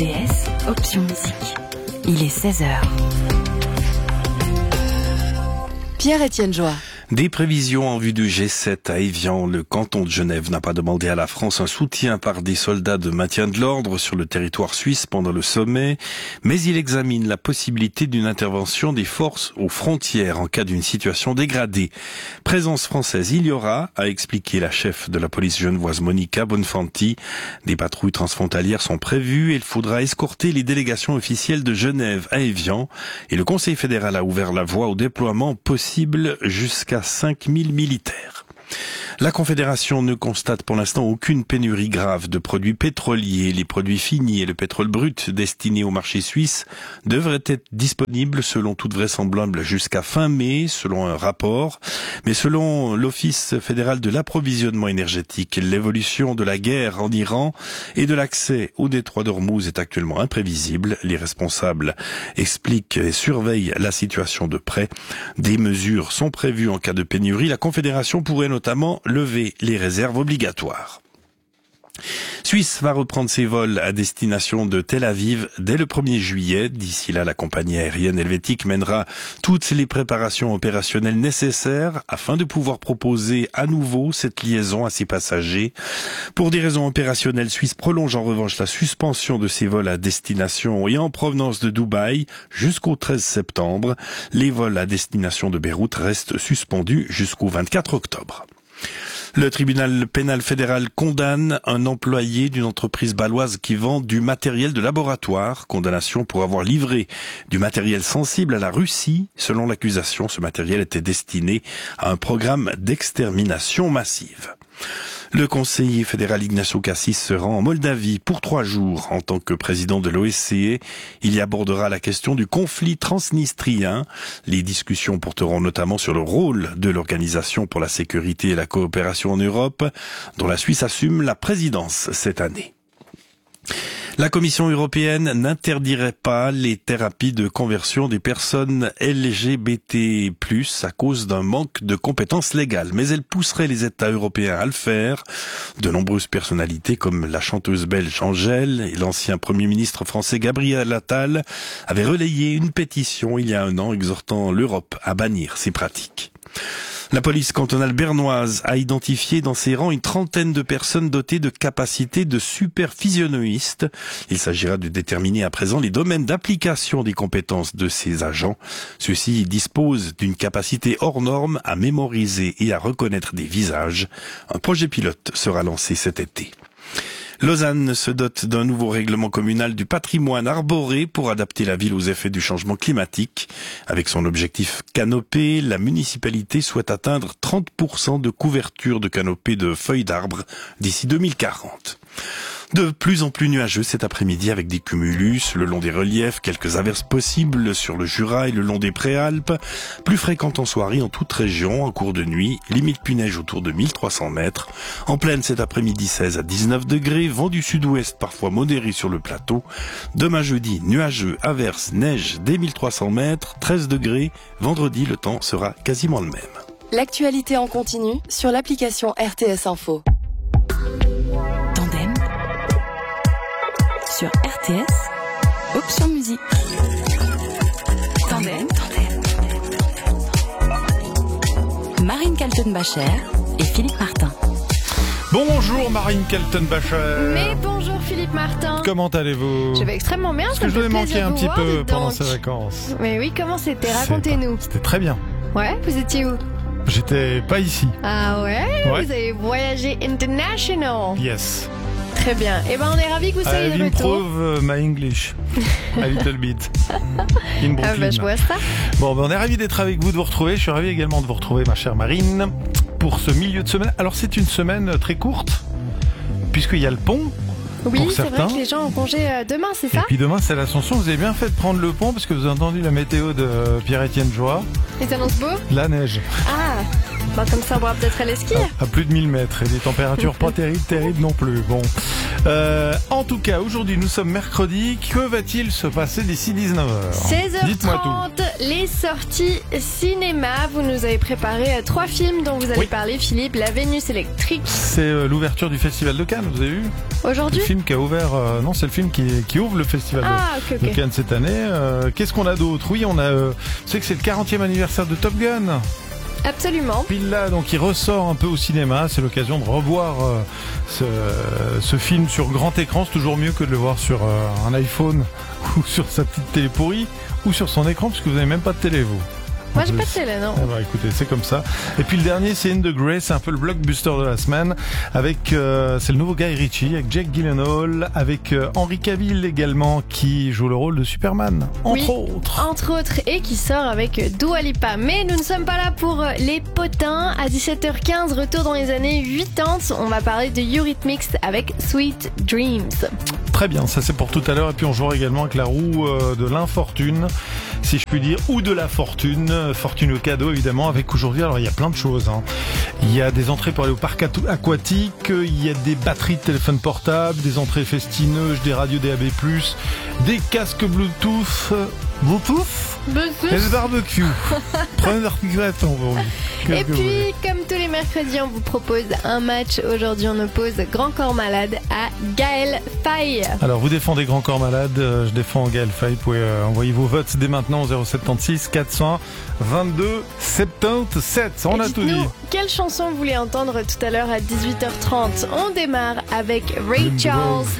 RTS, option musique. Il est 16h. Pierre-Étienne Joie. Des prévisions en vue du G7 à Évian. Le canton de Genève n'a pas demandé à la France un soutien par des soldats de maintien de l'ordre sur le territoire suisse pendant le sommet, mais il examine la possibilité d'une intervention des forces aux frontières en cas d'une situation dégradée. Présence française il y aura, a expliqué la chef de la police genevoise Monica Bonfanti. Des patrouilles transfrontalières sont prévues et il faudra escorter les délégations officielles de Genève à Évian. Et le Conseil fédéral a ouvert la voie au déploiement possible jusqu'à 5000 militaires. La Confédération ne constate pour l'instant aucune pénurie grave de produits pétroliers. Les produits finis et le pétrole brut destinés au marché suisse devraient être disponibles selon toute vraisemblance jusqu'à fin mai, selon un rapport. Mais selon l'Office fédéral de l'approvisionnement énergétique, l'évolution de la guerre en Iran et de l'accès au détroit d'Ormuz est actuellement imprévisible. Les responsables expliquent et surveillent la situation de près. Des mesures sont prévues en cas de pénurie. La Confédération pourrait notamment lever les réserves obligatoires. Suisse va reprendre ses vols à destination de Tel Aviv dès le 1er juillet. D'ici là, la compagnie aérienne helvétique mènera toutes les préparations opérationnelles nécessaires afin de pouvoir proposer à nouveau cette liaison à ses passagers. Pour des raisons opérationnelles, Suisse prolonge en revanche la suspension de ses vols à destination et en provenance de Dubaï jusqu'au 13 septembre. Les vols à destination de Beyrouth restent suspendus jusqu'au 24 octobre. Le tribunal pénal fédéral condamne un employé d'une entreprise bâloise qui vend du matériel de laboratoire. Condamnation pour avoir livré du matériel sensible à la Russie. Selon l'accusation, ce matériel était destiné à un programme d'extermination massive. Le conseiller fédéral Ignacio Cassis se rend en Moldavie pour 3 jours en tant que président de l'OSCE. Il y abordera la question du conflit transnistrien. Les discussions porteront notamment sur le rôle de l'Organisation pour la sécurité et la coopération en Europe, dont la Suisse assume la présidence cette année. La Commission européenne n'interdirait pas les thérapies de conversion des personnes LGBT+, à cause d'un manque de compétences légales. Mais elle pousserait les États européens à le faire. De nombreuses personnalités comme la chanteuse belge Angèle et l'ancien Premier ministre français Gabriel Attal avaient relayé une pétition il y a un an exhortant l'Europe à bannir ces pratiques. La police cantonale bernoise a identifié dans ses rangs une trentaine de personnes dotées de capacités de supervisionnistes. Il s'agira de déterminer à présent les domaines d'application des compétences de ces agents. Ceux-ci disposent d'une capacité hors norme à mémoriser et à reconnaître des visages. Un projet pilote sera lancé cet été. Lausanne se dote d'un nouveau règlement communal du patrimoine arboré pour adapter la ville aux effets du changement climatique. Avec son objectif canopé, la municipalité souhaite atteindre 30% de couverture de canopée de feuilles d'arbres d'ici 2040. De plus en plus nuageux cet après-midi avec des cumulus le long des reliefs, quelques averses possibles sur le Jura et le long des Préalpes, plus fréquentes en soirée en toute région, en cours de nuit, limite pluie-neige autour de 1300 mètres. En pleine cet après-midi 16 à 19 degrés, vent du sud-ouest parfois modéré sur le plateau. Demain jeudi, nuageux, averses, neige dès 1300 mètres, 13 degrés. Vendredi, le temps sera quasiment le même. L'actualité en continu sur l'application RTS Info. Sur RTS, option musique. Tandem. Marine Kaltenbacher et Philippe Martin. Bonjour Marine Kaltenbacher. Mais bonjour Philippe Martin. Comment allez-vous? Je vais extrêmement bien. Parce que je vous ai manqué un petit peu pendant ces vacances. Mais oui, comment c'était? Racontez-nous. C'était très bien. Ouais, vous étiez où? J'étais pas ici. Ah ouais? Vous avez voyagé international. Yes. Très bien. Eh ben, on est ravis que vous soyez de retour. Improve my English. A little bit. In Brooklyn. Ah bah, je vois ça. Bon, on est ravis d'être avec vous, de vous retrouver. Je suis ravi également de vous retrouver, ma chère Marine, pour ce milieu de semaine. Alors, c'est une semaine très courte, puisqu'il y a le pont. Oui, c'est vrai que les gens ont congé demain, c'est ça? Et puis demain, c'est l'Ascension. Vous avez bien fait de prendre le pont, parce que vous avez entendu la météo de Pierre-Étienne Joie. Il s'annonce beau? La neige. Ah, bah comme ça, on pourra peut-être aller skier. À plus de 1000 mètres. Et des températures pas terribles non plus. Bon. En tout cas, aujourd'hui, nous sommes mercredi. Que va-t-il se passer d'ici 19h? Dites-moi tout. 16h30, les sorties cinéma. Vous nous avez préparé 3 films dont vous allez parler, Philippe. La Vénus électrique. C'est l'ouverture du Festival de Cannes, vous avez vu? Aujourd'hui? Le film qui a ouvert... non, c'est le film qui ouvre le Festival de Cannes cette année. Qu'est-ce qu'on a d'autre? Oui, on a... vous savez que c'est le 40e anniversaire de Top Gun. Absolument. Pile là, donc il ressort un peu au cinéma. C'est l'occasion de revoir ce film sur grand écran. C'est toujours mieux que de le voir sur un iPhone ou sur sa petite télé pourrie ou sur son écran, puisque vous n'avez même pas de télé, vous. Moi, j'ai pas de télé, non. Eh ben, écoutez, c'est comme ça. Et puis le dernier, c'est In the Grey, c'est un peu le blockbuster de la semaine, avec c'est le nouveau Guy Ritchie, avec Jake Gyllenhaal, avec Henry Cavill également, qui joue le rôle de Superman, entre autres, et qui sort avec Dua Lipa. Mais nous ne sommes pas là pour les potins. À 17h15, retour dans les années 80, on va parler de Eurythmics avec Sweet Dreams. Très bien, ça c'est pour tout à l'heure. Et puis on jouera également avec la roue de l'infortune, si je puis dire, ou de la fortune. Fortune au cadeau, évidemment, avec aujourd'hui, alors il y a plein de choses. Il y a des entrées pour aller au parc aquatique, il y a des batteries de téléphone portable, des entrées festineuses, des radios DAB+, des casques Bluetooth et le barbecue. Prenez leur cigarette, on va. Et puis, comme tous les mercredis, on vous propose un match. Aujourd'hui, on oppose Grand Corps Malade à Gaël Faye. Alors, vous défendez Grand Corps Malade, je défends Gaël Faye. Vous pouvez envoyer vos votes dès maintenant au 076 422 77. On a tout dit. Quelle chanson vous voulez entendre tout à l'heure à 18h30? On démarre avec Ray Charles